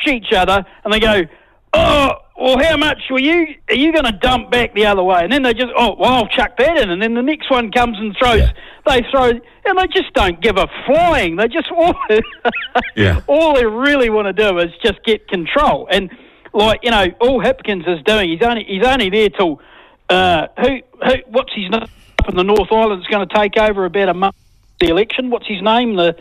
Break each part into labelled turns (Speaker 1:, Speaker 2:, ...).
Speaker 1: each other, and they go, oh, well, how much are you going to dump back the other way? And then they just, oh, well, I'll chuck that in. And then the next one comes and throws, and they just don't give a flying. They just, all they really want to do is just get control. And, like, you know, all Hipkins is doing, he's only there till, what's his name up in the North Island is going to take over about a month the election. What's his name? The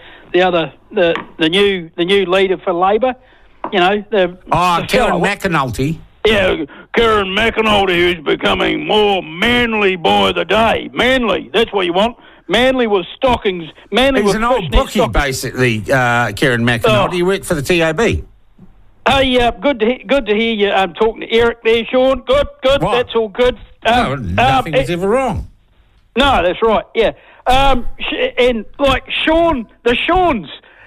Speaker 1: new leader for Labor. You know,
Speaker 2: Karen McAnulty.
Speaker 1: Yeah, Karen McAnulty, who's becoming more manly by the day. Manly, that's what you want. Manly with stockings. Manly
Speaker 2: He's
Speaker 1: with
Speaker 2: an old bookie, basically, Karen McAnulty. He worked for the TAB.
Speaker 1: Hey, good to hear you talking to Eric there, Sean. Good,
Speaker 2: What?
Speaker 1: that's all good.
Speaker 2: Nothing is ever wrong.
Speaker 1: No, that's right, yeah. And, like, Sean, the Seans,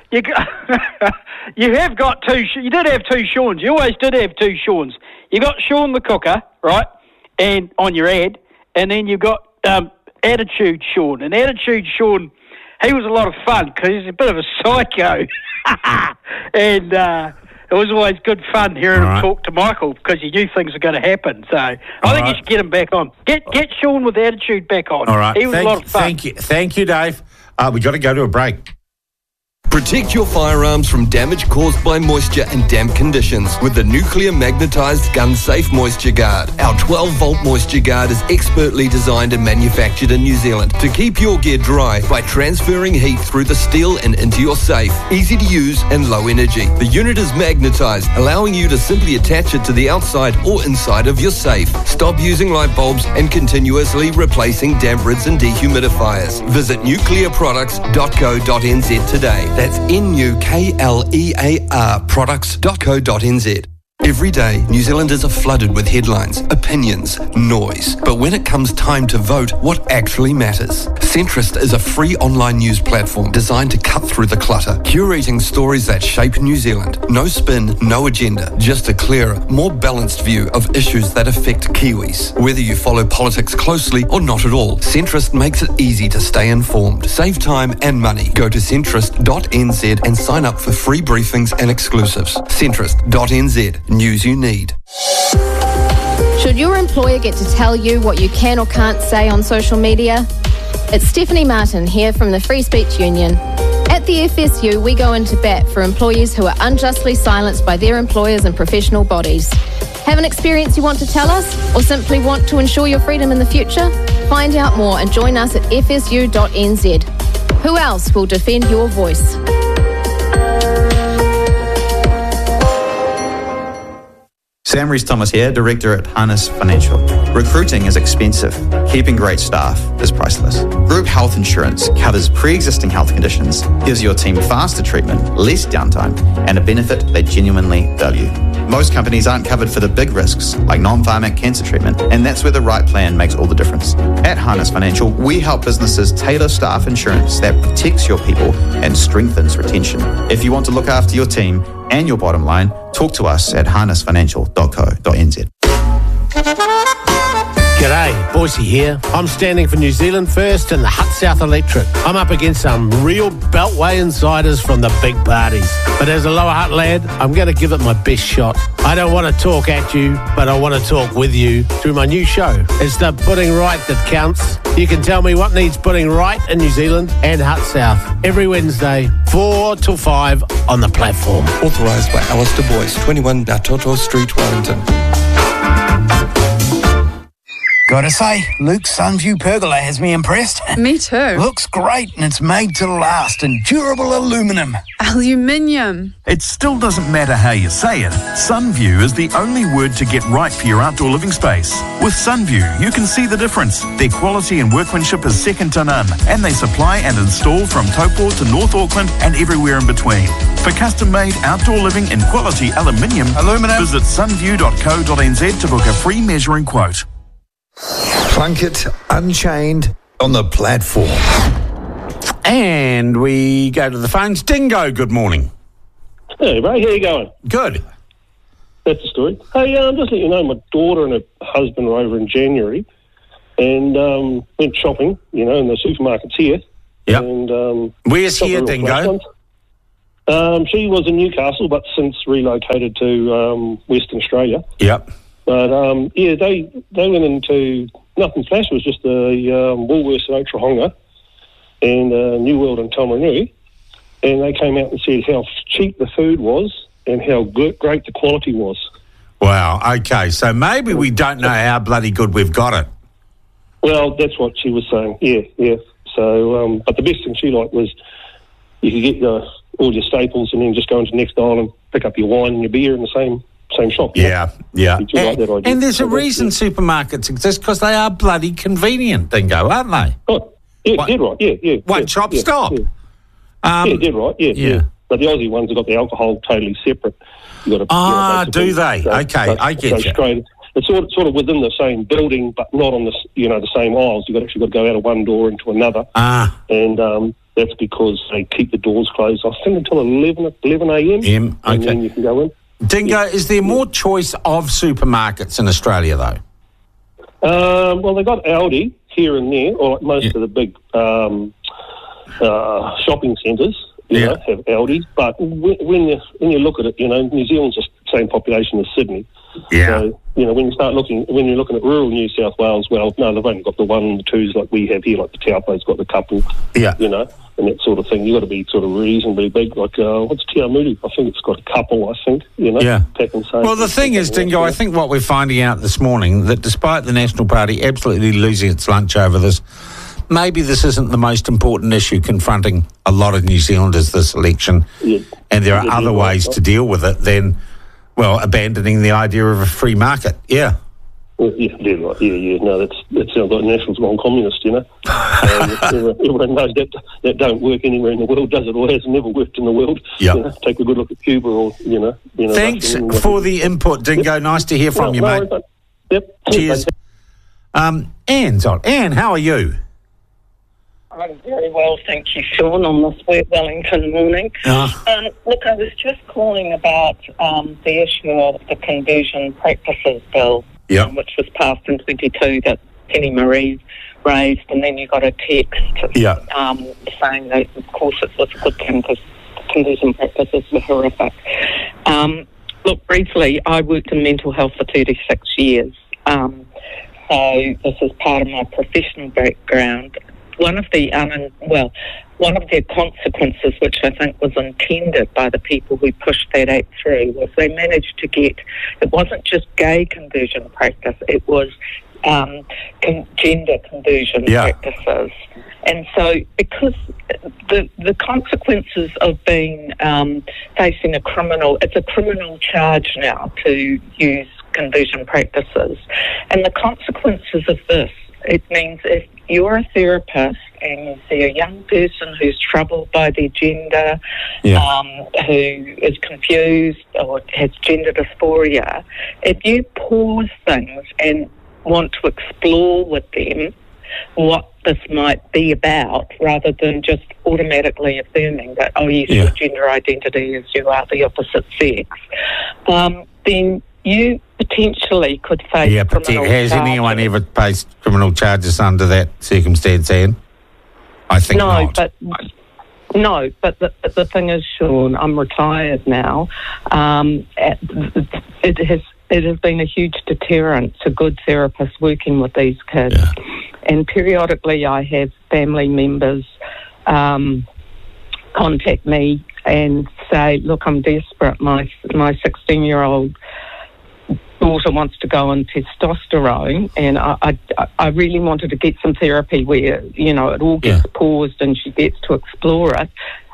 Speaker 1: you have got two. You did have two Seans. You always did have two Seans. You got Sean the cooker, right, and on your ad, and then you got Attitude Sean. And Attitude Sean, he was a lot of fun because he's a bit of a psycho, and it was always good fun hearing him talk to Michael because he knew things were going to happen. So I think you should get him back on. Get Sean with Attitude back on.
Speaker 2: All right,
Speaker 1: he was a lot of fun.
Speaker 2: Thank you, Dave. We got to go to a break.
Speaker 3: Protect your firearms from damage caused by moisture and damp conditions with the Nuclear Magnetized Gun Safe Moisture Guard. Our 12-volt Moisture Guard is expertly designed and manufactured in New Zealand to keep your gear dry by transferring heat through the steel and into your safe. Easy to use and low energy. The unit is magnetized, allowing you to simply attach it to the outside or inside of your safe. Stop using light bulbs and continuously replacing damp rids and dehumidifiers. Visit nuclearproducts.co.nz today. That's NUKLEAR products.co.nz. Every day, New Zealanders are flooded with headlines, opinions, noise. But when it comes time to vote, what actually matters? Centrist is a free online news platform designed to cut through the clutter, curating stories that shape New Zealand. No spin, no agenda, just a clearer, more balanced view of issues that affect Kiwis. Whether you follow politics closely or not at all, Centrist makes it easy to stay informed. Save time and money. Go to centrist.nz and sign up for free briefings and exclusives. Centrist.nz. News you need.
Speaker 4: Should your employer get to tell you what you can or can't say on social media? It's Stephanie Martin here from the Free Speech Union. At the FSU, we go into bat for employees who are unjustly silenced by their employers and professional bodies. Have an experience you want to tell us, or simply want to ensure your freedom in the future? Find out more and join us at fsu.nz. Who else will defend your voice?
Speaker 5: Sam Rees-Thomas here, Director at Harness Financial. Recruiting is expensive. Keeping great staff is priceless. Group health insurance covers pre-existing health conditions, gives your team faster treatment, less downtime, and a benefit they genuinely value. Most companies aren't covered for the big risks, like non-pharmac cancer treatment, and that's where the right plan makes all the difference. At Harness Financial, we help businesses tailor staff insurance that protects your people and strengthens retention. If you want to look after your team and your bottom line, talk to us at harnessfinancial.co.nz.
Speaker 6: G'day, Boise here. I'm standing for New Zealand First and the Hut South Electorate. I'm up against some real Beltway insiders from the big parties. But as a Lower Hutt lad, I'm going to give it my best shot. I don't want to talk at you, but I want to talk with you through my new show. It's the Putting Right that counts. You can tell me what needs putting right in New Zealand and Hut South every Wednesday, 4 till 5 on the platform.
Speaker 3: Authorised by Alistair Boyce, 21 Natoto Street, Wellington.
Speaker 7: Gotta say, Luke's Sunview pergola has me impressed.
Speaker 8: Me too.
Speaker 7: Looks great and it's made to last in durable aluminium.
Speaker 8: Aluminium.
Speaker 9: It still doesn't matter how you say it. Sunview is the only word to get right for your outdoor living space. With Sunview, you can see the difference. Their quality and workmanship is second to none, and they supply and install from Taupo to North Auckland and everywhere in between. For custom-made outdoor living in quality aluminium, visit sunview.co.nz to book a free measuring quote.
Speaker 10: Plunkett Unchained on the platform.
Speaker 2: And we go to the phones. Dingo, good morning.
Speaker 11: Hey, mate, how you going?
Speaker 2: Good.
Speaker 11: That's the story. Hey, just let you know, my daughter and her husband were over in January and went shopping, in the supermarkets here.
Speaker 2: Yep.
Speaker 11: And
Speaker 2: where's here, Dingo?
Speaker 11: She was in Newcastle, but since relocated to Western Australia.
Speaker 2: Yep.
Speaker 11: But they went into nothing flash. It was just a Woolworths in Otrahonga and New World in Taumarunui, and they came out and said how cheap the food was and how great the quality was.
Speaker 2: Wow. Okay. So maybe we don't know how bloody good we've got it.
Speaker 11: Well, that's what she was saying. Yeah. So, but the best thing she liked was you could get all your staples and then just go into the next aisle and pick up your wine and your beer in the same shop.
Speaker 2: Yeah.
Speaker 11: Did you like that idea?
Speaker 2: And there's a reason supermarkets exist, because they are bloody convenient, Dingo, aren't they?
Speaker 11: Oh, yeah, dead right. Yeah.
Speaker 2: One shop stop.
Speaker 11: Yeah, dead right. Yeah. But the Aussie ones have got the alcohol totally separate. You got to,
Speaker 2: do they? Okay, I get you.
Speaker 11: Straight. It's sort of within the same building, but not on the same aisles. You've actually got to go out of one door into another. And that's because they keep the doors closed, I think, until 11 a.m. And then you can go in.
Speaker 2: Dingo, is there more choice of supermarkets in Australia, though?
Speaker 11: Well, they got Aldi here and there, or like most of the big shopping centres. You know, have Aldi, but when you look at it, New Zealand's the same population as Sydney.
Speaker 2: Yeah.
Speaker 11: So, when you're looking at rural New South Wales, well, no, they've only got the one and the twos like we have here, like the Taupo's got the couple.
Speaker 2: Yeah.
Speaker 11: And that sort of thing. You've got to be sort of reasonably big. Like, what's Te Awamutu? I think it's got a couple,
Speaker 2: Yeah.
Speaker 11: Pack and save.
Speaker 2: Well, the thing is, Dingo, I think what we're finding out this morning, that despite the National Party absolutely losing its lunch over this, maybe this isn't the most important issue confronting a lot of New Zealanders this election, and there are other ways to deal with it than, well, abandoning the idea of a free market. Yeah.
Speaker 11: Well, yeah, right. Yeah. No, that sounds like National's gone communist, everyone knows that don't work anywhere in the world, does it? Or has never worked in the world.
Speaker 2: Yeah.
Speaker 11: Take a good look at Cuba or,
Speaker 2: Thanks for the input, Dingo. Nice to hear from you, mate.
Speaker 11: Yep.
Speaker 2: Cheers. Anne's on. Anne, how are you?
Speaker 12: I'm very well, thank you, Sean, on this wet Wellington morning. Look, I was just calling about the issue of the Conversion Practices Bill, which was passed in 22 that Penny Marie raised, and then you got a text saying that, of course, it was a good thing because conversion practices were horrific. Look, briefly, I worked in mental health for 36 years, so this is part of my professional background. One of the consequences, which I think was intended by the people who pushed that act through, was they managed to get, it wasn't just gay conversion practice, it was gender conversion practices. And so because the consequences of being facing it's a criminal charge now to use conversion practices. And the consequences of this, it means if you're a therapist and you see a young person who's troubled by their gender, who is confused or has gender dysphoria, if you pause things and want to explore with them what this might be about, rather than just automatically affirming that, your gender identity is you are the opposite sex, then you potentially could face criminal
Speaker 2: has
Speaker 12: charges.
Speaker 2: Anyone ever faced criminal charges under that circumstance, Anne? I think not.
Speaker 12: But the thing is, Sean, I'm retired now. It has been a huge deterrent to good therapists working with these kids. Yeah. And periodically I have family members contact me and say, look, I'm desperate. My 16-year-old daughter wants to go on testosterone, and I really wanted to get some therapy where, it all gets paused and she gets to explore it.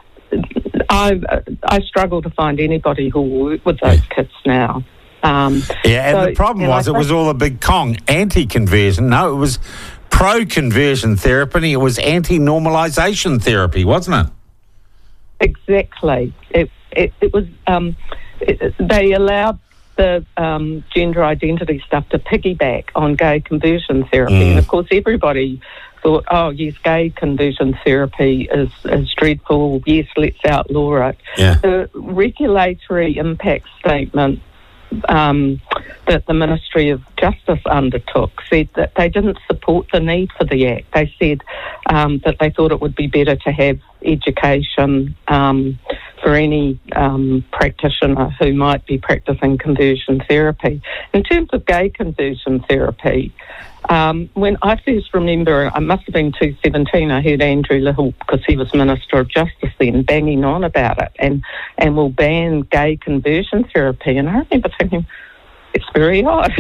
Speaker 12: I struggle to find anybody who will work with those kids now.
Speaker 2: And the problem was it was all a big anti-conversion. No, it was pro-conversion therapy. It was anti-normalisation therapy, wasn't it?
Speaker 12: Exactly. It was. They allowed the gender identity stuff to piggyback on gay conversion therapy, and of course everybody thought, gay conversion therapy is dreadful. Yes, let's outlaw it. Yeah. The regulatory impact statement that the Ministry of Justice undertook said that they didn't support the need for the Act. They said that they thought it would be better to have education for any practitioner who might be practicing conversion therapy. In terms of gay conversion therapy, when I first remember, it must have been 2017, I heard Andrew Little, because he was Minister of Justice then, banging on about it and will ban gay conversion therapy. And I remember thinking, it's very odd.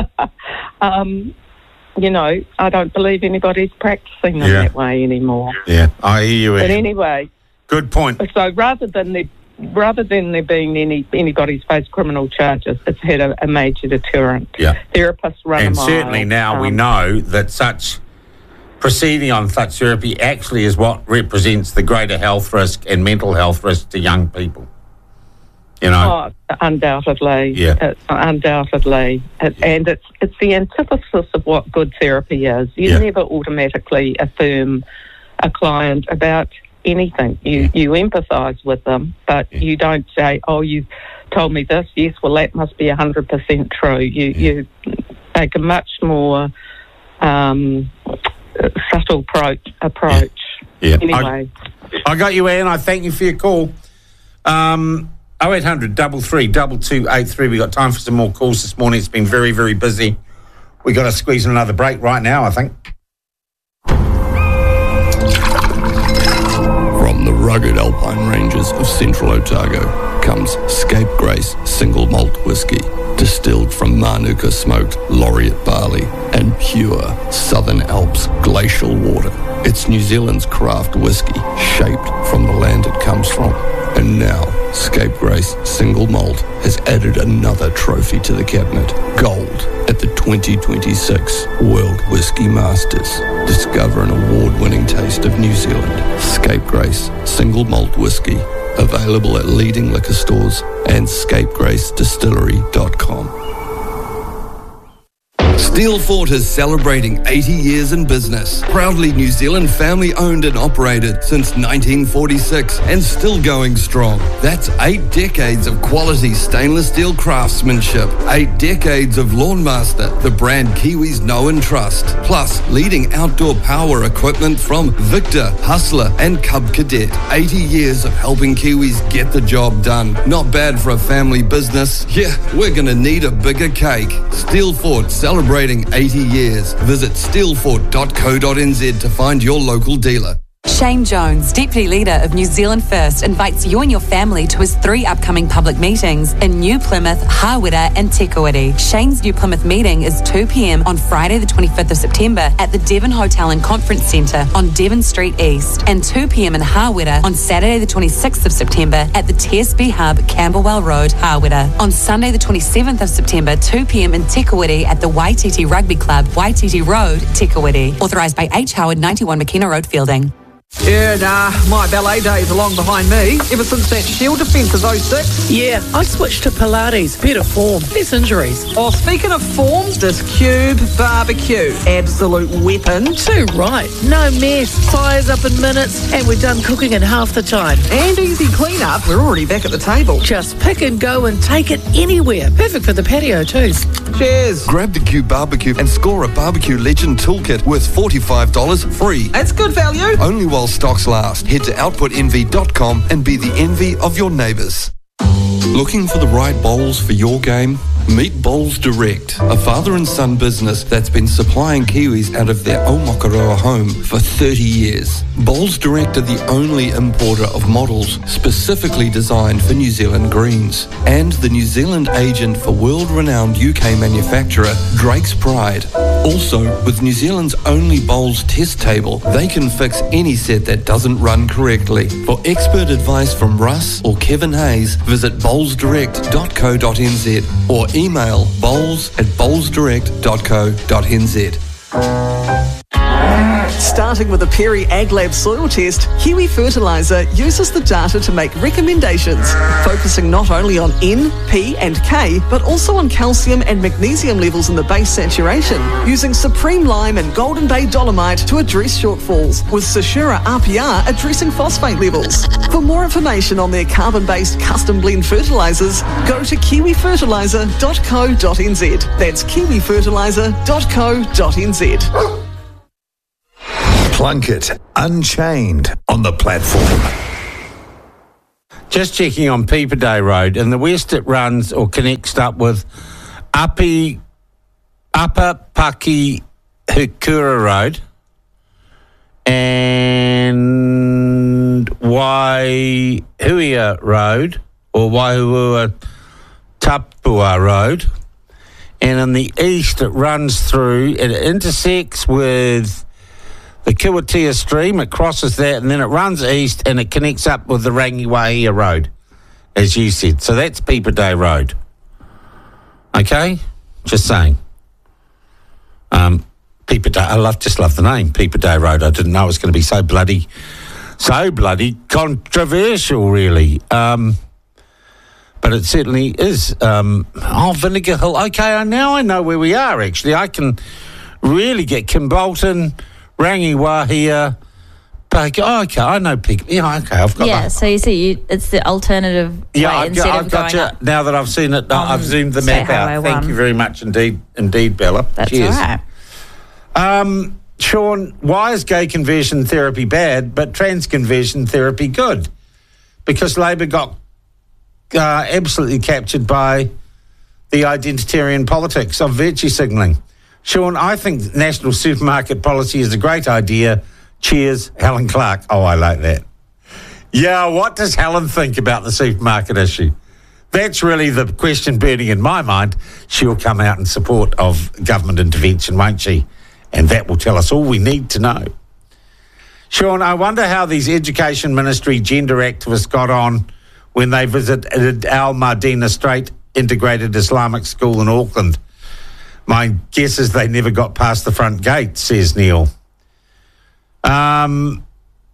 Speaker 12: You know, I don't believe anybody's practicing them that way anymore.
Speaker 2: Yeah, I hear you.
Speaker 12: But anyway,
Speaker 2: good point.
Speaker 12: So rather than there being anybody's faced criminal charges, it's had a major deterrent.
Speaker 2: Yeah.
Speaker 12: Therapists run
Speaker 2: and
Speaker 12: a mile.
Speaker 2: Certainly now we know that such proceeding on such therapy actually is what represents the greater health risk and mental health risk to young people. You know?
Speaker 12: Oh, undoubtedly.
Speaker 2: Yeah.
Speaker 12: Undoubtedly. And it's the antithesis of what good therapy is. You never automatically affirm a client about anything. You empathise with them, but you don't say, oh, you've told me this, yes, well, that must be 100% true. You take a much more subtle approach.
Speaker 2: Yeah.
Speaker 12: Anyway.
Speaker 2: I got you, Anne. I thank you for your call. 0800 33 2283. We got time for some more calls this morning. It's been very, very busy. We got to squeeze in another break right now, I think.
Speaker 3: From the rugged alpine ranges of central Otago comes Scapegrace Single Malt Whisky, distilled from Manuka smoked laureate barley and pure Southern Alps glacial water. It's New Zealand's craft whisky, shaped from the land it comes from. And now, Scapegrace Single Malt has added another trophy to the cabinet, gold, at the 2026 World Whisky Masters. Discover an award-winning taste of New Zealand. Scapegrace Single Malt Whisky, available at leading liquor stores and scapegracedistillery.com. Steelfort is celebrating 80 years in business. Proudly New Zealand family owned and operated since 1946 and still going strong. That's 8 decades of quality stainless steel craftsmanship, 8 decades of Lawnmaster, the brand Kiwis know and trust, plus leading outdoor power equipment from Victor, Hustler and Cub Cadet. 80 years of helping Kiwis get the job done. Not bad for a family business. Yeah, we're going to need a bigger cake. Steelfort celebrating 80 years. Visit steelfort.co.nz to find your local dealer.
Speaker 13: Shane Jones, Deputy Leader of New Zealand First, invites you and your family to his 3 upcoming public meetings in New Plymouth, Hawera and Te Kuiti. Shane's New Plymouth meeting is 2 p.m. on Friday the 25th of September at the Devon Hotel and Conference Centre on Devon Street East, and 2 p.m. in Hawera on Saturday the 26th of September at the TSB Hub, Camberwell Road, Hawera. On Sunday the 27th of September, 2 p.m. in Te Kuiti at the Waititi Rugby Club, Waititi Road, Te Kuiti. Authorised by H. Howard, 91 McKenna Road, Fielding.
Speaker 14: Yeah, nah, my ballet days are long behind me. Ever since that Shield defence of 06.
Speaker 15: Yeah, I switched to Pilates. Better form, less injuries.
Speaker 14: Oh, speaking of form, this Cube Barbecue. Absolute weapon.
Speaker 15: Too right. No mess. Fires up in minutes, and we're done cooking in half the time.
Speaker 14: And easy clean-up. We're already back at the table.
Speaker 15: Just pick and go and take it anywhere. Perfect for the patio too.
Speaker 14: Cheers.
Speaker 3: Grab the Cube Barbecue and score a Barbecue Legend Toolkit worth $45 free.
Speaker 14: That's good value.
Speaker 3: Only while stocks last. Head to outputenvy.com and be the envy of your neighbours. Looking for the right bowls for your game? Meet Bowls Direct, a father and son business that's been supplying Kiwis out of their Aomakaroa home for 30 years. Bowls Direct are the only importer of models specifically designed for New Zealand greens, and the New Zealand agent for world-renowned UK manufacturer Drake's Pride. Also, with New Zealand's only bowls test table, they can fix any set that doesn't run correctly. For expert advice from Russ or Kevin Hayes, visit bowlsdirect.co.nz or email bowls@bowlsdirect.co.nz.
Speaker 14: Starting with a Perry AgLab soil test, Kiwi Fertiliser uses the data to make recommendations, focusing not only on N, P and K, but also on calcium and magnesium levels in the base saturation, using Supreme Lime and Golden Bay Dolomite to address shortfalls, with Sashura RPR addressing phosphate levels. For more information on their carbon-based custom blend fertilisers, go to kiwifertiliser.co.nz. That's kiwifertiliser.co.nz.
Speaker 10: Plunkett Unchained on the platform.
Speaker 2: Just checking on Peeper Day Road. In the west, it runs or connects up with Upper Pakihukura Road and Waihuia Road or Waihua Tapua Road. And in the east, it runs through, it intersects with the Kiwatia stream, it crosses that, and then it runs east and it connects up with the Rangiwahia Road, as you said. So that's Peeper Day Road. Okay? Just saying. Peeper Day, just love the name, Peeper Day Road. I didn't know it was going to be so bloody controversial, really. But it certainly is. Vinegar Hill. Okay, now I know where we are, actually. I can really get Kimbolton, Rangiwahia, okay, I know Peak. Yeah, okay, I've got that.
Speaker 16: Yeah, so you see, it's the alternative way
Speaker 2: I've got you. Now that I've seen it, I've zoomed the map out. Thank you very much indeed, Bella.
Speaker 16: That's
Speaker 2: Cheers.
Speaker 16: all right.
Speaker 2: Sean, why is gay conversion therapy bad, but trans conversion therapy good? Because Labor got absolutely captured by the identitarian politics of virtue signalling. Sean, I think national supermarket policy is a great idea. Cheers, Helen Clark. Oh, I like that. Yeah, what does Helen think about the supermarket issue? That's really the question burning in my mind. She'll come out in support of government intervention, won't she? And that will tell us all we need to know. Sean, I wonder how these Education Ministry gender activists got on when they visited Al Madina Strait Integrated Islamic School in Auckland. My guess is they never got past the front gate, says Neil. Sean,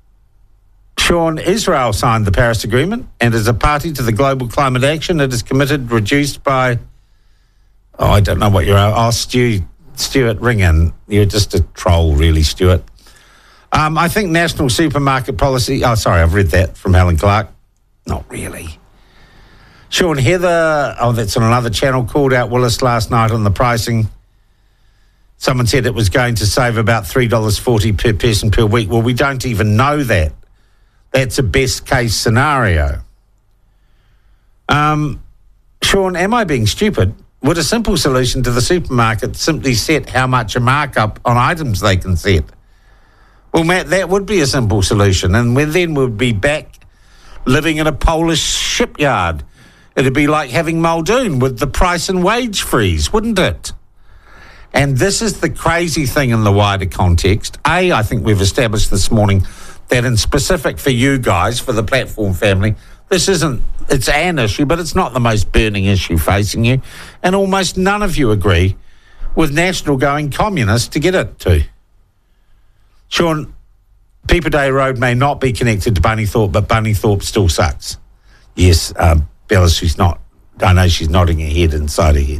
Speaker 2: Israel signed the Paris Agreement and as a party to the global climate action, it is committed, reduced by, I don't know what you're, Stuart Ringen. You're just a troll, really, Stuart. I think national supermarket policy, I've read that from Helen Clark. Not really. Sean, Heather, that's on another channel, called out Willis last night on the pricing. Someone said it was going to save about $3.40 per person per week. Well, we don't even know that. That's a best case scenario. Sean, am I being stupid? Would a simple solution to the supermarket simply set how much a markup on items they can set? Well, Matt, that would be a simple solution, and then we'd be back living in a Polish shipyard. It'd be like having Muldoon with the price and wage freeze, wouldn't it? And this is the crazy thing in the wider context. I think we've established this morning that in specific for you guys, for the platform family, it's an issue, but it's not the most burning issue facing you. And almost none of you agree with National going communist to get it to. Sean, Peeper Day Road may not be connected to Bunnythorpe, but Bunnythorpe still sucks. Yes, Bella, she's not. I know she's nodding her head inside her head.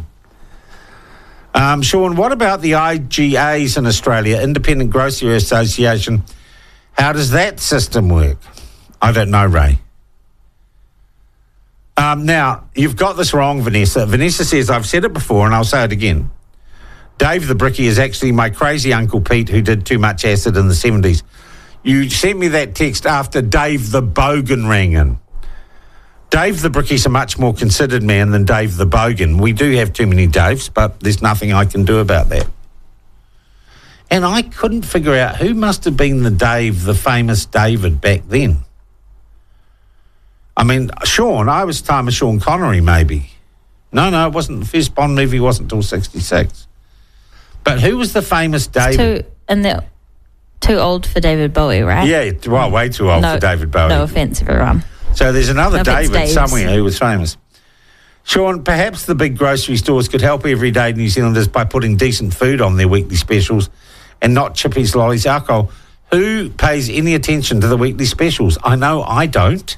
Speaker 2: Sean, what about the IGAs in Australia, Independent Grocery Association? How does that system work? I don't know, Ray. Now, you've got this wrong, Vanessa. Vanessa says, I've said it before and I'll say it again. Dave the Bricky is actually my crazy Uncle Pete who did too much acid in the 70s. You sent me that text after Dave the Bogan rang in. Dave the Bricky's a much more considered man than Dave the Bogan. We do have too many Daves, but there's nothing I can do about that. And I couldn't figure out who must have been the famous David back then. I mean, Sean, I was time of Sean Connery, maybe. No, it wasn't. The first Bond movie wasn't until 1966. But who was the famous David?
Speaker 16: They're too old for David Bowie, right?
Speaker 2: Yeah, well, way too old for David Bowie.
Speaker 16: No offence, everyone.
Speaker 2: So there's another David
Speaker 16: Daves
Speaker 2: somewhere who was famous. Sean, perhaps the big grocery stores could help everyday New Zealanders by putting decent food on their weekly specials and not chippies, lollies, alcohol. Who pays any attention to the weekly specials? I know I don't.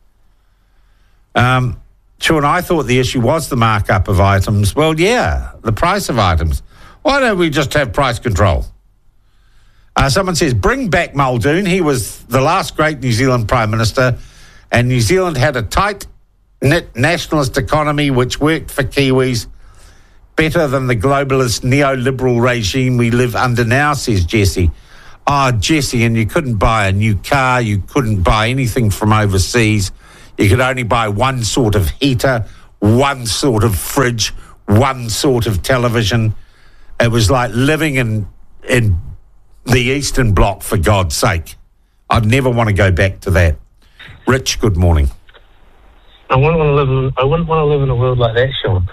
Speaker 2: Sean, I thought the issue was the markup of items. Well, yeah, the price of items. Why don't we just have price control? Someone says, bring back Muldoon. He was the last great New Zealand Prime Minister, and New Zealand had a tight-knit nationalist economy which worked for Kiwis better than the globalist neoliberal regime we live under now, says Jesse. Jesse, and you couldn't buy a new car, you couldn't buy anything from overseas, You could only buy one sort of heater, one sort of fridge, one sort of television. It was like living in the Eastern Bloc, for God's sake. I'd never want to go back to that. Rich, good morning.
Speaker 17: I wouldn't want to live in a world like that, Sean.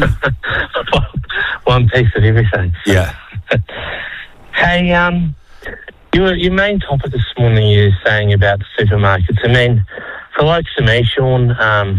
Speaker 17: One piece of everything.
Speaker 2: Yeah.
Speaker 17: Hey, your main topic this morning is saying about the supermarkets. I mean, for likes of me, Sean,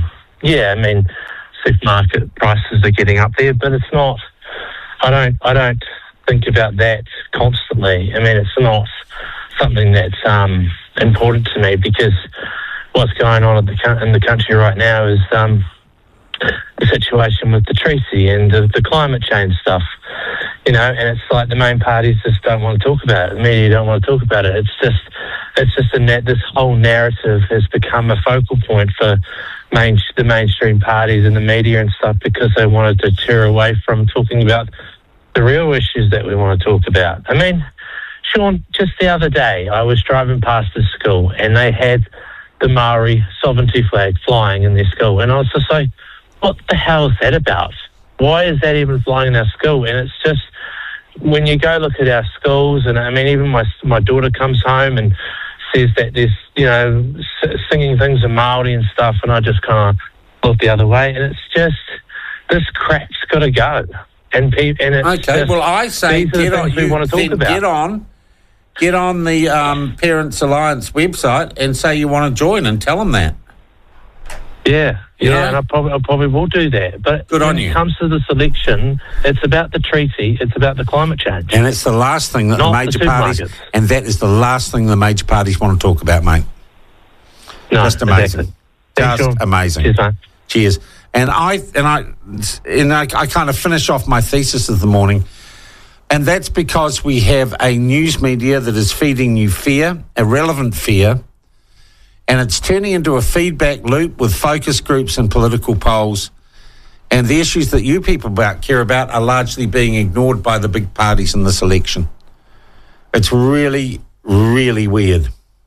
Speaker 17: supermarket prices are getting up there, but it's not. I don't think about that constantly. I mean, it's not something that's important to me, because what's going on in the country right now is the situation with the treaty and the climate change stuff, and it's like the main parties just don't want to talk about it. The media don't want to talk about it. It's just this whole narrative has become a focal point for the mainstream parties and the media and stuff, because they want to deter away from talking about the real issues that we want to talk about. I mean, Sean, just the other day I was driving past a school and they had the Maori sovereignty flag flying in their school, and I was just like, what the hell is that about? Why is that even flying in our school? And it's just, when you go look at our schools, and I mean, even my daughter comes home and says that there's, singing things in Māori and stuff, and I just kind of look the other way, and it's just, this crap's got to go. And it's
Speaker 2: okay,
Speaker 17: just,
Speaker 2: well, I say
Speaker 17: get on, we want to talk about.
Speaker 2: Get on the Parents Alliance website and say you want to join, and tell them that.
Speaker 17: Yeah, and I probably will do that. But
Speaker 2: good on
Speaker 17: when
Speaker 2: you.
Speaker 17: It comes to this election, it's about the treaty, it's about the climate change.
Speaker 2: And it's the last thing that the major parties, and that is the last thing the major parties want to talk about, mate.
Speaker 17: No,
Speaker 2: just amazing.
Speaker 17: Exactly.
Speaker 2: Just amazing.
Speaker 17: Cheers, mate.
Speaker 2: Cheers. And I kind of finish off my thesis of the morning, and that's because we have a news media that is feeding you fear, irrelevant fear, and it's turning into a feedback loop with focus groups and political polls, and the issues that you people care about are largely being ignored by the big parties in this election. It's really, really weird.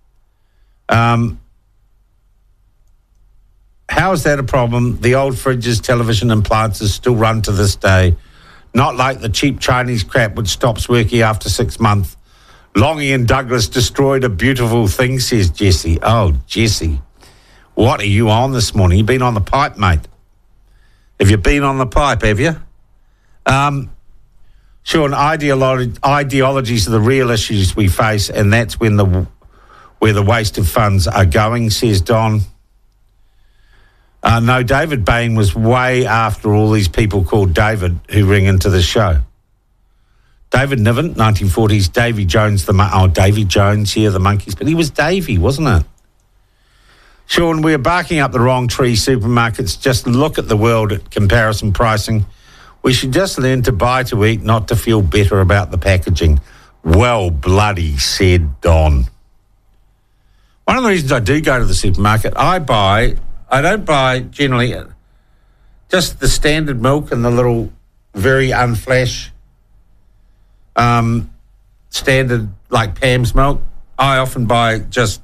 Speaker 2: How is that a problem? The old fridges, television appliances still run to this day. Not like the cheap Chinese crap which stops working after 6 months. Longy and Douglas destroyed a beautiful thing, says Jesse. Oh, Jesse, what are you on this morning? You've been on the pipe, mate. Have you been on the pipe, have you? Sure, ideologies are the real issues we face, and that's where the waste of funds are going, says Don. No, David Bain was way after all these people called David who ring into the show. David Niven, 1940s, Davy Jones, Davy Jones, the Monkeys, but he was Davy, wasn't it? Sean, we're barking up the wrong tree, supermarkets. Just look at the world at comparison pricing. We should just learn to buy to eat, not to feel better about the packaging. Well, bloody, said Don. One of the reasons I do go to the supermarket, I don't buy generally just the standard milk and the little very unflash standard like Pam's milk. I often buy just